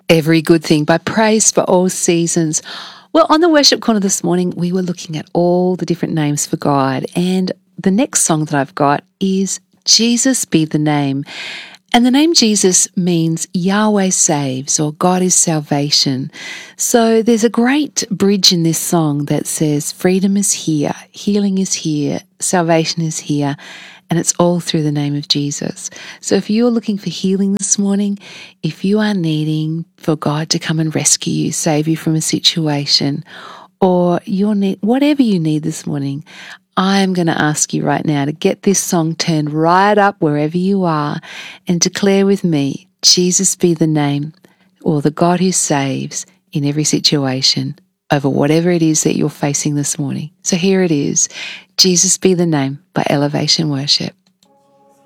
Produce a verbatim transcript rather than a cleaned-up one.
Every Good Thing by Praise for All Seasons. Well, on the worship corner this morning, we were looking at all the different names for God. And the next song that I've got is Jesus Be the Name. And the name Jesus means Yahweh saves, or God is salvation. So there's a great bridge in this song that says freedom is here, healing is here, salvation is here, and it's all through the name of Jesus. So if you're looking for healing this morning, if you are needing for God to come and rescue you, save you from a situation, or you're need, whatever you need this morning, I'm going to ask you right now to get this song turned right up wherever you are and declare with me, Jesus be the name, or the God who saves in every situation over whatever it is that you're facing this morning. So here it is, Jesus Be the Name by Elevation Worship.